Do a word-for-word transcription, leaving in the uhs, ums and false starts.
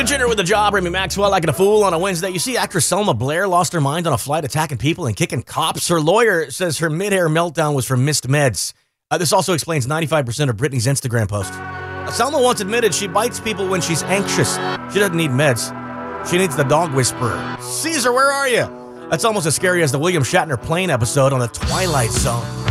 Jenner with a job, Remy Maxwell like a fool on a Wednesday. You see, actress Selma Blair lost her mind on a flight, attacking people and kicking cops. Her lawyer says her mid-air meltdown was from missed meds. Uh, this also explains ninety-five percent of Britney's Instagram posts. Uh, Selma once admitted she bites people when she's anxious. She doesn't need meds. She needs the dog whisperer. Caesar, where are you? That's almost as scary as the William Shatner plane episode on The Twilight Zone.